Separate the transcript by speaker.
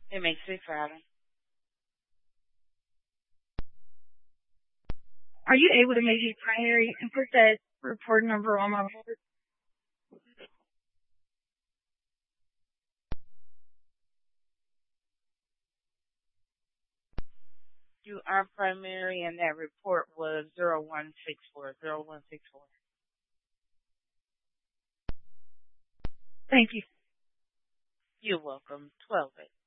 Speaker 1: It makes me proud.
Speaker 2: Are you able to maybe primary and put that report number on my board?
Speaker 1: You are primary, and that report was 0164.
Speaker 2: Thank you.
Speaker 1: You're welcome. 12